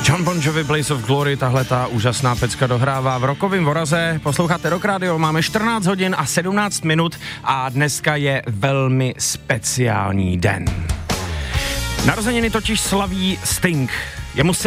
Jon Bon Jovi, Blaze of Glory, tahle ta úžasná pecka dohrává v rokovém voraze. Posloucháte Rock Radio, máme 14 hodin a 17 minut a dneska je velmi speciální den. Narozeniny totiž slaví Sting. Je mu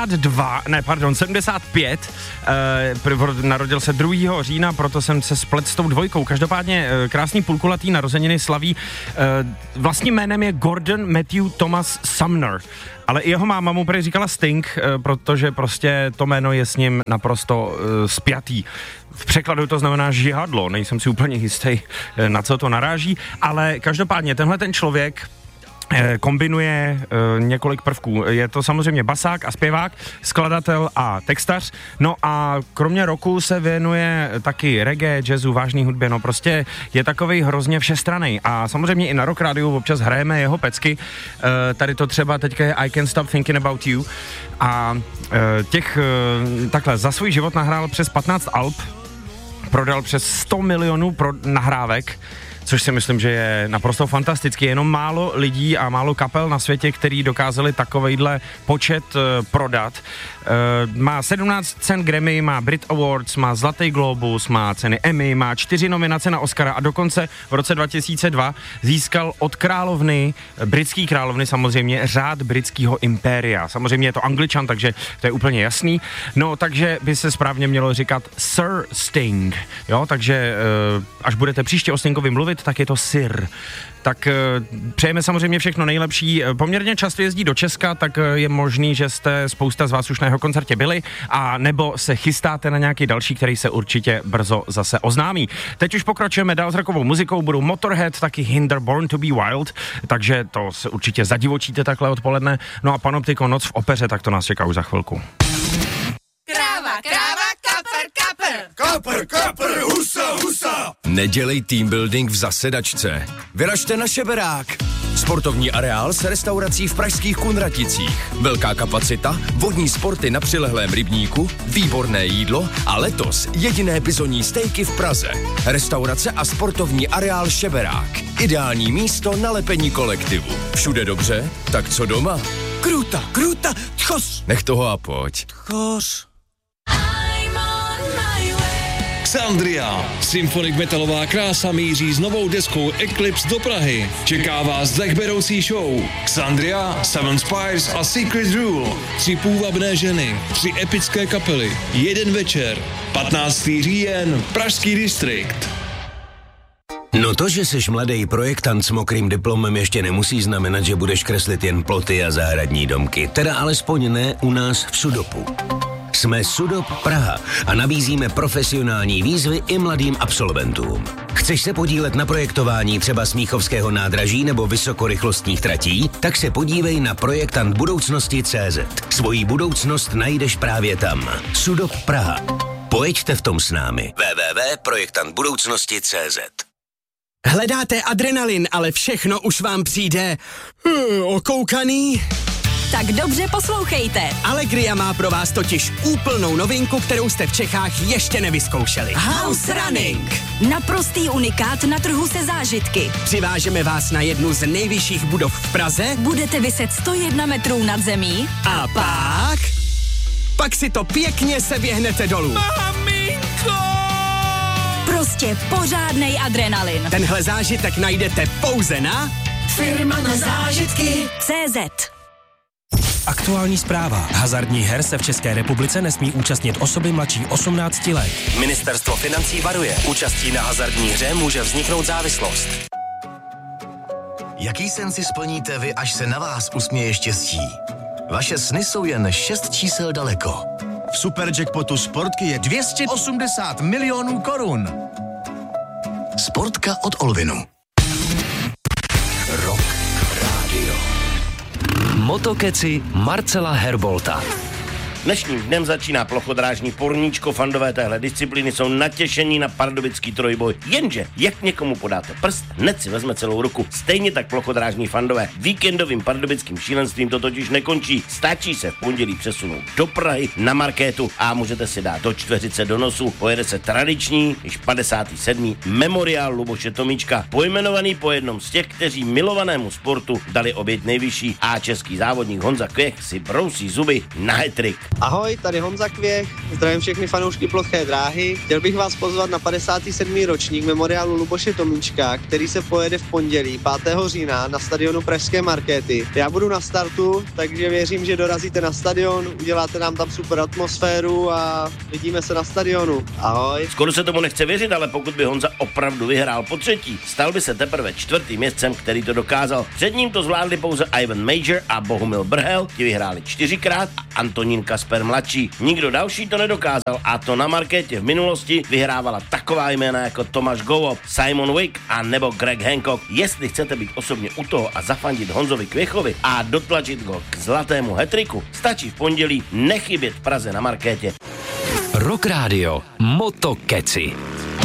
75, narodil se 2. října, proto jsem se splet s tou dvojkou. Každopádně krásný půlkulatý narozeniny slaví. Vlastním jménem je Gordon Matthew Thomas Sumner, ale i jeho máma mu prý říkala Sting, protože prostě to jméno je s ním naprosto spjatý. V překladu to znamená žihadlo, nejsem si úplně jistý, na co to naráží, ale každopádně tenhle ten člověk kombinuje několik prvků. Je to samozřejmě basák a zpěvák, skladatel a textař. No a kromě rocku se věnuje taky reggae, jazzu, vážný hudbě. No prostě je takovej hrozně všestranný. A samozřejmě i na Rock Radio občas hrajeme jeho pecky. Tady to třeba teďka je I Can't Stop Thinking About You. A takhle za svůj život nahrál přes 15 alb, prodal přes 100 milionů nahrávek, což si myslím, že je naprosto fantastický. Jenom málo lidí a málo kapel na světě, který dokázali takovejhle počet prodat. Má 17 cen Grammy, má Brit Awards, má Zlatý globus, má ceny Emmy, má 4 nominace na Oscara a dokonce v roce 2002 získal od královny, britský královny samozřejmě, řád britského impéria. Samozřejmě je to Angličan, takže to je úplně jasný. No, takže by se správně mělo říkat Sir Sting. Jo, takže až budete příště o Stingovi mluvit, tak je to Sir. Tak přejeme samozřejmě všechno nejlepší. Poměrně často jezdí do Česka, tak je možný, že jste spousta z vás už na jeho koncertě byli, a nebo se chystáte na nějaký další, který se určitě brzo zase oznámí. Teď už pokračujeme dál s rockovou muzikou, budou Motorhead, taky Hinder, Born to be Wild, takže to se určitě zadivočíte takhle odpoledne. No a Panoptiko, Noc v opeře, tak to nás čeká už za chvilku. Kráva, kapr, Kapr, husa. Nedělej team building v zasedačce. Vyražte na Šeberák. Sportovní areál s restaurací v pražských Kunraticích. Velká kapacita, vodní sporty na přilehlém rybníku, výborné jídlo a letos jediné bizonní stejky v Praze. Restaurace a sportovní areál Šeberák. Ideální místo na lepení kolektivu. Všude dobře, tak co doma? Kruta, tchos. Nech toho a pojď. Tchos. Xandria. Symphonic metalová krása míří s novou deskou Eclipse do Prahy. Čeká vás dechberoucí show. Xandria, Seven Spires a Secret Rule. 3 půvabné ženy, 3 epické kapely, 1 večer. 15. říjen, Pražský distrikt. No to, že jsi mladý projektant s mokrým diplomem, ještě nemusí znamenat, že budeš kreslit jen ploty a zahradní domky. Teda alespoň ne u nás v Sudopu. Jsme Sudop Praha a nabízíme profesionální výzvy i mladým absolventům. Chceš se podílet na projektování třeba Smíchovského nádraží nebo vysokorychlostních tratí? Tak se podívej na projektantbudoucnosti.cz. Svoji budoucnost najdeš právě tam. Sudop Praha. Pojeďte v tom s námi. www.projektantbudoucnosti.cz. Hledáte adrenalin, ale všechno už vám přijde okoukaný? Tak dobře poslouchejte. Allegria má pro vás totiž úplnou novinku, kterou jste v Čechách ještě nevyzkoušeli. House Running. Naprostý unikát na trhu se zážitky. Přivážeme vás na jednu z nejvyšších budov v Praze. Budete viset 101 metrů nad zemí. A pak si to pěkně seběhnete dolů. Maminko! Prostě pořádnej adrenalin. Tenhle zážitek najdete pouze na Firma na zážitky CZ. Aktuální zpráva. Hazardních her se v České republice nesmí účastnit osoby mladší 18 let. Ministerstvo financí varuje. Účastí na hazardní hře může vzniknout závislost. Jaký sen si splníte vy, až se na vás usměje štěstí? Vaše sny jsou jen 6 čísel daleko. V superjackpotu Sportky je 280 milionů korun. Sportka od Olvinu. Rock Radio. Motokeci Marcela Herbolta. Dnešním dnem začíná plochodrážní porníčko, fandové téhle disciplíny jsou natěšení na pardubický trojboj. Jenže, jak někomu podáte prst, hned si vezme celou ruku. Stejně tak plochodrážní fandové. Víkendovým pardubickým šílenstvím to totiž nekončí. Stačí se v pondělí přesunout do Prahy na Markétu a můžete si dát do čtveřice do nosu. Pojede se tradiční, již 57. memoriál Luboše Tomíčka, pojmenovaný po jednom z těch, kteří milovanému sportu dali oběť nejvyšší, a český závodník Honza Kvěch si brousí zuby na hat-trick. Ahoj, tady Honza Kvěch, zdravím všechny fanoušky ploché dráhy. Chtěl bych vás pozvat na 57. ročník memoriálu Luboše Tomíčka, který se pojede v pondělí 5. října na stadionu Pražské Markéty. Já budu na startu, takže věřím, že dorazíte na stadion, uděláte nám tam super atmosféru a vidíme se na stadionu. Ahoj. Skoro se tomu nechce věřit, ale pokud by Honza opravdu vyhrál po třetí, stal by se teprve čtvrtým jezdcem, který to dokázal. Před ním to zvládli pouze Ivan Major a Bohumil Brhel, ti vyhráli 4krát, a Antonín Kasper mladší. Nikdo další to nedokázal, a to na Markétě v minulosti vyhrávala taková jména jako Tomáš Golob, Simon Wick a nebo Greg Hancock. Jestli chcete být osobně u toho a zafandit Honzovi Kvěchovi a dotlačit ho k zlatému hat-tricku, stačí v pondělí nechybět v Praze na Markétě. Rock Radio Motokeci.